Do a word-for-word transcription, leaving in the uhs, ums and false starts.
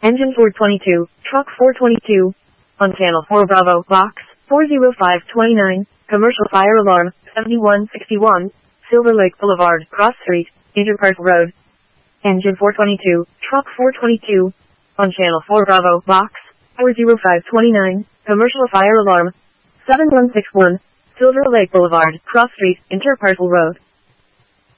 Engine four twenty-two, Truck four twenty-two. On Channel four Bravo, Box four oh five two nine, Commercial Fire Alarm, seventy-one sixty-one, Silver Lake Boulevard, Cross Street, Interpark Road. Engine four twenty-two, Truck four twenty-two. On Channel four Bravo, Box four oh five two nine, Commercial Fire Alarm, seven one six one, Silver Lake Boulevard, Cross Street, Interparcel Road.